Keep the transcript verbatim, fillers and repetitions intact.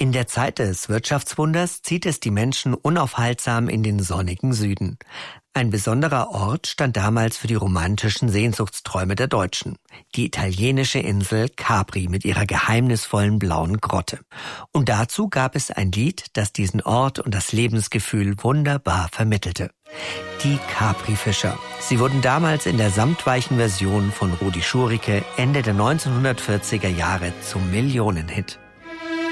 In der Zeit des Wirtschaftswunders zieht es die Menschen unaufhaltsam in den sonnigen Süden. Ein besonderer Ort stand damals für die romantischen Sehnsuchtsträume der Deutschen. Die italienische Insel Capri mit ihrer geheimnisvollen blauen Grotte. Und dazu gab es ein Lied, das diesen Ort und das Lebensgefühl wunderbar vermittelte. Die Capri-Fischer. Sie wurden damals in der samtweichen Version von Rudi Schurike Ende der neunzehnhundertvierziger Jahre zum Millionenhit.